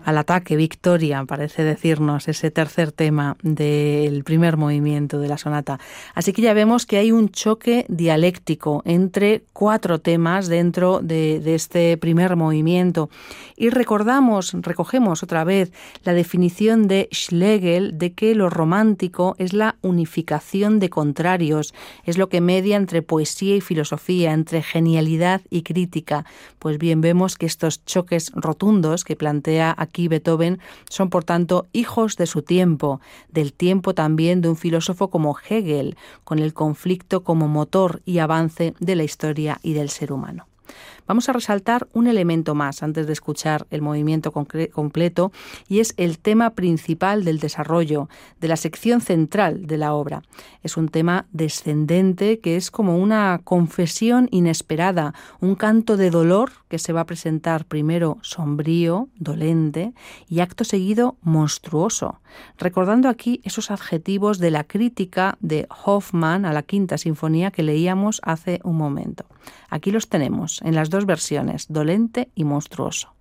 al ataque, victoria, parece decirnos ese tercer tema del primer movimiento de la sonata. Así que ya vemos que hay un choque dialéctico entre 4 temas dentro de este primer movimiento. Y recogemos otra vez la definición de Schlegel de que lo romántico es la unificación de contrarios, es lo que media entre poesía y filosofía, entre genialidad y crítica. Pues bien, vemos que estos choques rotundos que plantea aquí Beethoven son, por tanto, hijos de su tiempo, del tiempo también de un filósofo como Hegel, con el conflicto como motor y avance de la historia y del ser humano. Vamos a resaltar un elemento más antes de escuchar el movimiento completo, y es el tema principal del desarrollo, de la sección central de la obra. Es un tema descendente que es como una confesión inesperada, un canto de dolor que se va a presentar primero sombrío, dolente, y acto seguido monstruoso, recordando aquí esos adjetivos de la crítica de Hoffmann a la Quinta Sinfonía que leíamos hace un momento. Aquí los tenemos en las 2 versiones, dolente y monstruoso.